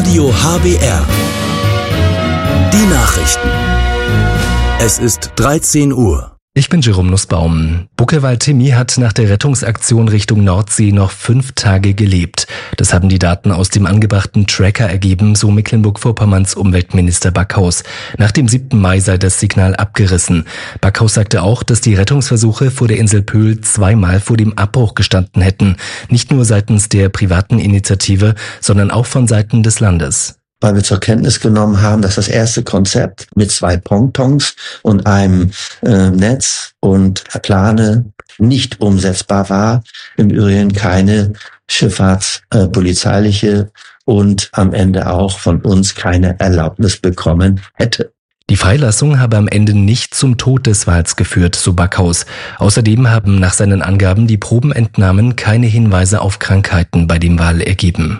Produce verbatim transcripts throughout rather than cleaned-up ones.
Radio H B R. Die Nachrichten. Es ist dreizehn Uhr. Ich bin Jerome Nussbaum. Buckelwald-Timmy hat nach der Rettungsaktion Richtung Nordsee noch fünf Tage gelebt. Das haben die Daten aus dem angebrachten Tracker ergeben, so Mecklenburg-Vorpommerns Umweltminister Backhaus. Nach dem siebten Mai sei das Signal abgerissen. Backhaus sagte auch, dass die Rettungsversuche vor der Insel Pöhl zweimal vor dem Abbruch gestanden hätten. Nicht nur seitens der privaten Initiative, sondern auch von Seiten des Landes. Weil wir zur Kenntnis genommen haben, dass das erste Konzept mit zwei Pontons und einem äh, Netz und Plane nicht umsetzbar war. Im Übrigen keine schifffahrtspolizeiliche äh, und am Ende auch von uns keine Erlaubnis bekommen hätte. Die Freilassung habe am Ende nicht zum Tod des Wals geführt, so Backhaus. Außerdem haben nach seinen Angaben die Probenentnahmen keine Hinweise auf Krankheiten bei dem Wal ergeben.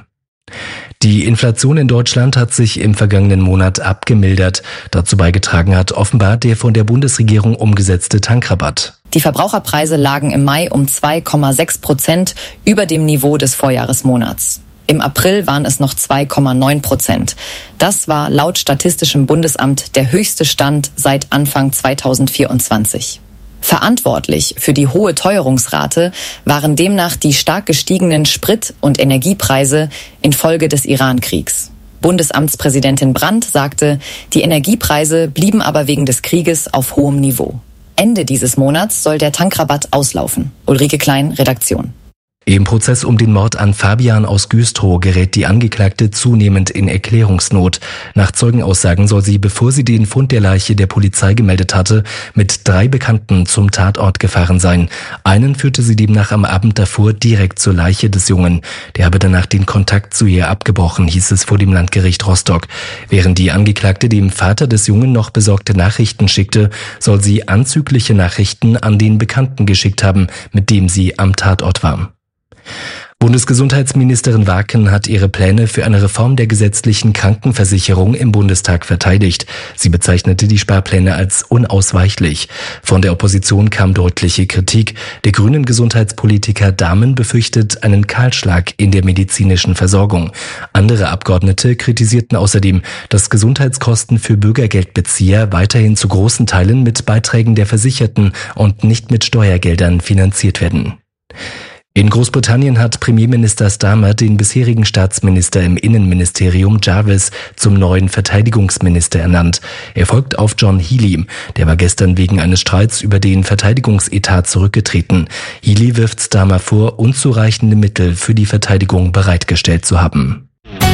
Die Inflation in Deutschland hat sich im vergangenen Monat abgemildert. Dazu beigetragen hat offenbar der von der Bundesregierung umgesetzte Tankrabatt. Die Verbraucherpreise lagen im Mai um zwei Komma sechs Prozent über dem Niveau des Vorjahresmonats. Im April waren es noch zwei Komma neun Prozent. Das war laut Statistischem Bundesamt der höchste Stand seit Anfang zweitausendvierundzwanzig. Verantwortlich für die hohe Teuerungsrate waren demnach die stark gestiegenen Sprit- und Energiepreise infolge des Iran-Kriegs. Bundesamtspräsidentin Brandt sagte, die Energiepreise blieben aber wegen des Krieges auf hohem Niveau. Ende dieses Monats soll der Tankrabatt auslaufen. Ulrike Klein, Redaktion. Im Prozess um den Mord an Fabian aus Güstrow gerät die Angeklagte zunehmend in Erklärungsnot. Nach Zeugenaussagen soll sie, bevor sie den Fund der Leiche der Polizei gemeldet hatte, mit drei Bekannten zum Tatort gefahren sein. Einen führte sie demnach am Abend davor direkt zur Leiche des Jungen. Der habe danach den Kontakt zu ihr abgebrochen, hieß es vor dem Landgericht Rostock. Während die Angeklagte dem Vater des Jungen noch besorgte Nachrichten schickte, soll sie anzügliche Nachrichten an den Bekannten geschickt haben, mit dem sie am Tatort war. Bundesgesundheitsministerin Waken hat ihre Pläne für eine Reform der gesetzlichen Krankenversicherung im Bundestag verteidigt. Sie bezeichnete die Sparpläne als unausweichlich. Von der Opposition kam deutliche Kritik. Der grünen Gesundheitspolitiker Dahmen befürchtet einen Kahlschlag in der medizinischen Versorgung. Andere Abgeordnete kritisierten außerdem, dass Gesundheitskosten für Bürgergeldbezieher weiterhin zu großen Teilen mit Beiträgen der Versicherten und nicht mit Steuergeldern finanziert werden. In Großbritannien hat Premierminister Starmer den bisherigen Staatsminister im Innenministerium Jarvis zum neuen Verteidigungsminister ernannt. Er folgt auf John Healey. Der war gestern wegen eines Streits über den Verteidigungsetat zurückgetreten. Healey wirft Starmer vor, unzureichende Mittel für die Verteidigung bereitgestellt zu haben.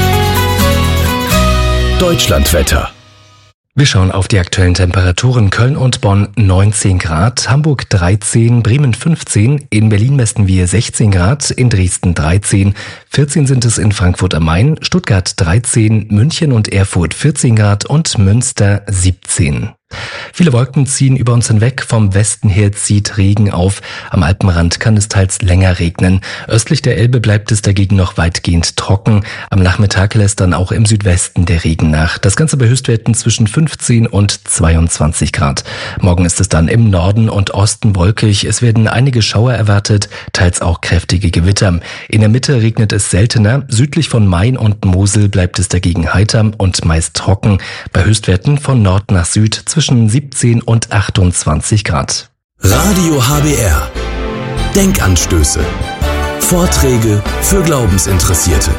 Deutschlandwetter. Wir schauen auf die aktuellen Temperaturen. Köln und Bonn neunzehn Grad, Hamburg dreizehn, Bremen fünfzehn, in Berlin messen wir sechzehn Grad, in Dresden dreizehn, vierzehn sind es in Frankfurt am Main, Stuttgart dreizehn, München und Erfurt vierzehn Grad und Münster siebzehn. Viele Wolken ziehen über uns hinweg, vom Westen her zieht Regen auf. Am Alpenrand kann es teils länger regnen. Östlich der Elbe bleibt es dagegen noch weitgehend trocken. Am Nachmittag lässt dann auch im Südwesten der Regen nach. Das Ganze bei Höchstwerten zwischen fünfzehn und zweiundzwanzig Grad. Morgen ist es dann im Norden und Osten wolkig. Es werden einige Schauer erwartet, teils auch kräftige Gewitter. In der Mitte regnet es seltener. Südlich von Main und Mosel bleibt es dagegen heiter und meist trocken. Bei Höchstwerten von Nord nach Süd zwischen siebzehn und achtundzwanzig Grad. Radio H B R. Denkanstöße. Vorträge für Glaubensinteressierte.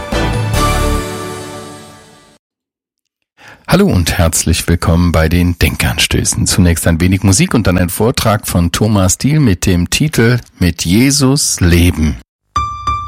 Hallo und herzlich willkommen bei den Denkanstößen. Zunächst ein wenig Musik und dann ein Vortrag von Thomas Diehl mit dem Titel Mit Jesus leben.